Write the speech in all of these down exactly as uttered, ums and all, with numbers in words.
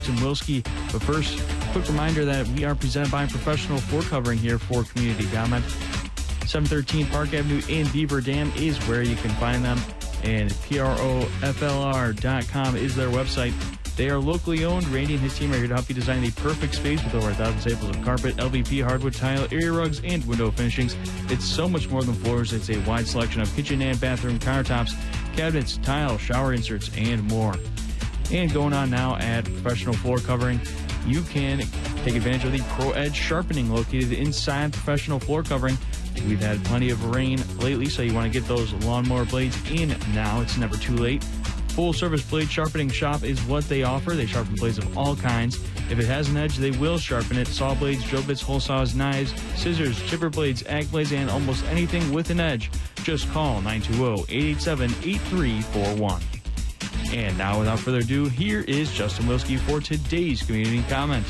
Wilski. But first, quick reminder that we are presented by Professional Floor Covering here for Community Comment. seven thirteen Park Avenue in Beaver Dam is where you can find them, and P R O F L R dot com is their website. They are locally owned. Randy and his team are here to help you design the perfect space with over a thousand samples of carpet, L V P, hardwood tile, area rugs, and window finishings. It's so much more than floors. It's a wide selection of kitchen and bathroom countertops, cabinets, tile, shower inserts, and more. And going on now at Professional Floor Covering, you can take advantage of the Pro Edge sharpening located inside Professional Floor Covering. We've had plenty of rain lately, so you want to get those lawnmower blades in now. It's never too late. Full-service blade sharpening shop is what they offer. They sharpen blades of all kinds. If it has an edge, they will sharpen it. Saw blades, drill bits, hole saws, knives, scissors, chipper blades, ag blades, and almost anything with an edge. Just call nine two zero, eight eight seven, eight three four one. And now, without further ado, here is Justin Wilski for today's Community Comment.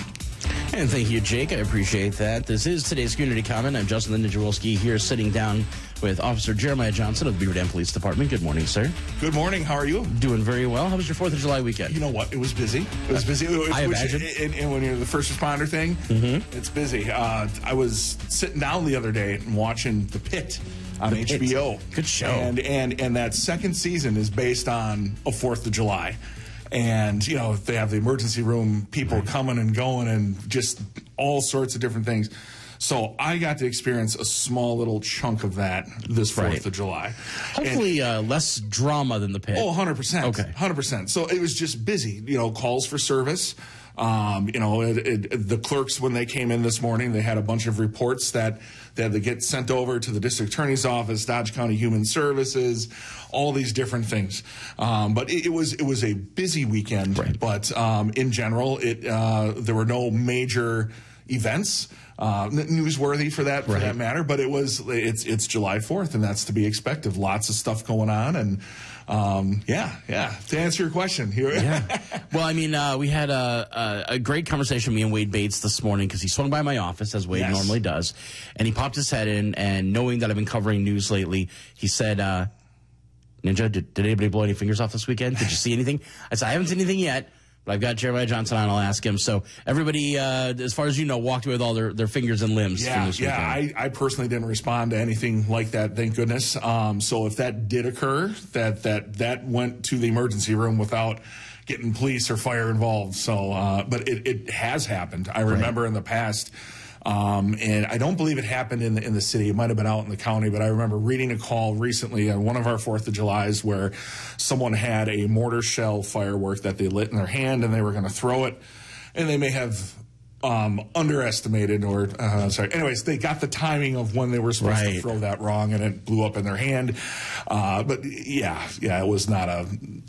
And thank you, Jake. I appreciate that. This is today's Community Comment. I'm Justin the Ninja Wilski here sitting down with Officer Jeremiah Johnson of the Beaver Dam Police Department. Good morning, sir. Good morning. How are you? Doing very well. How was your fourth of July weekend? You know what? It was busy. It was busy. It, I which, imagine. And, and when you're the first responder thing, mm-hmm. it's busy. Uh, I was sitting down the other day and watching The Pit on The H B O. Pit. Good show. And, and, and that second season is based on a fourth of July. And, you know, they have the emergency room, people right. coming and going and just all sorts of different things. So I got to experience a small little chunk of that this fourth right. of July. Hopefully and, uh, less drama than The Pit. Oh, one hundred percent. Okay. one hundred percent. So it was just busy, you know, calls for service. Um, you know, it, it, the clerks, when they came in this morning, they had a bunch of reports that they had to get sent over to the district attorney's office, Dodge County Human Services, all these different things. Um, but it, it was it was a busy weekend. Right. But um, in general, it uh, there were no major events uh, newsworthy for that for right. that matter. But it was it's it's July fourth, and that's to be expected. Lots of stuff going on, and um, yeah, yeah. To answer your question here, yeah. Well, I mean, uh, we had a, a a great conversation me and Wade Bates this morning because he swung by my office as Wade yes. normally does, and he popped his head in. And knowing that I've been covering news lately, he said, uh, "Ninja, did, did anybody blow any fingers off this weekend? Did you see anything?" I said, "I haven't seen anything yet." But I've got Jeremiah Johnson on. I'll ask him. So everybody, uh, as far as you know, walked away with all their, their fingers and limbs. Yeah, from this yeah. I, I personally didn't respond to anything like that. Thank goodness. Um, so if that did occur, that that that went to the emergency room without getting police or fire involved. So, uh, but it, it has happened. I remember right. in the past. Um, and I don't believe it happened in the, in the city. It might have been out in the county, but I remember reading a call recently on one of our fourth of Julys where someone had a mortar shell firework that they lit in their hand and they were going to throw it. And they may have um, underestimated or, uh, sorry. Anyways, they got the timing of when they were supposed right. to throw that wrong and it blew up in their hand. Uh, but yeah, yeah, it was not a...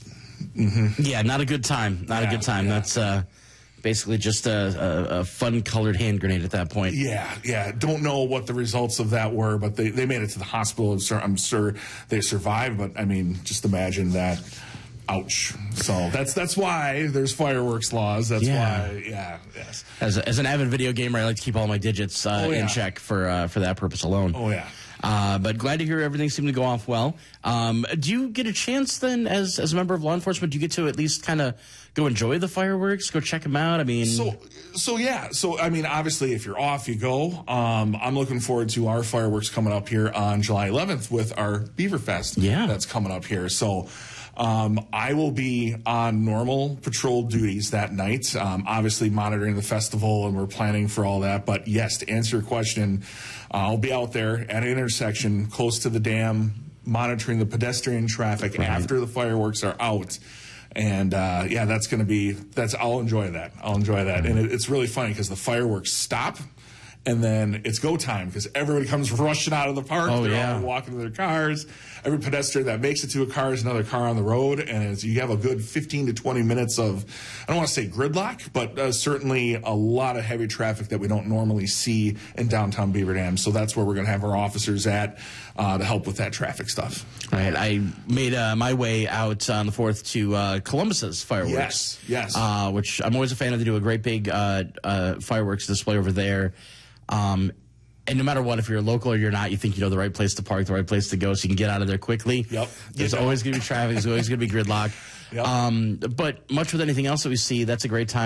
Mm-hmm. Yeah, not a good time. Not yeah, a good time. Yeah. That's... Uh, Basically just a, a, a fun-colored hand grenade at that point. Yeah, yeah. Don't know what the results of that were, but they, they made it to the hospital. I'm sure they survived, but, I mean, just imagine that. Ouch. So that's that's why there's fireworks laws. That's yeah. why, yeah, yes. As, a, as an avid video gamer, I like to keep all my digits uh, oh, yeah. in check for uh, for that purpose alone. Oh, yeah. Uh, but glad to hear everything seemed to go off well. Um, do you get a chance then, as as a member of law enforcement, do you get to at least kind of go enjoy the fireworks, go check them out? I mean, so so yeah. So I mean, obviously, if you're off, you go. Um, I'm looking forward to our fireworks coming up here on July eleventh with our Beaver Fest. Yeah, that's coming up here. So. Um, I will be on normal patrol duties that night, um, obviously monitoring the festival, and we're planning for all that. But yes, to answer your question, uh, I'll be out there at an intersection close to the dam, monitoring the pedestrian traffic right. after the fireworks are out. And uh, yeah, that's going to be, that's, I'll enjoy that. I'll enjoy that. And it, it's really funny because the fireworks stop. And then it's go time because everybody comes rushing out of the park. Oh, They're yeah. all walking to their cars. Every pedestrian that makes it to a car is another car on the road. And it's, you have a good fifteen to twenty minutes of, I don't want to say gridlock, but uh, certainly a lot of heavy traffic that we don't normally see in downtown Beaver Dam. So that's where we're going to have our officers at uh, to help with that traffic stuff. All right. I made uh, my way out on the fourth to uh, Columbus's fireworks. Yes, yes. Uh, which I'm always a fan of. They do a great big uh, uh, fireworks display over there. Um, and no matter what, if you're local or you're not, you think you know the right place to park, the right place to go, so you can get out of there quickly. Yep. There's Yep. always going to be traffic. There's always going to be gridlock. Yep. Um, but much with anything else that we see, that's a great time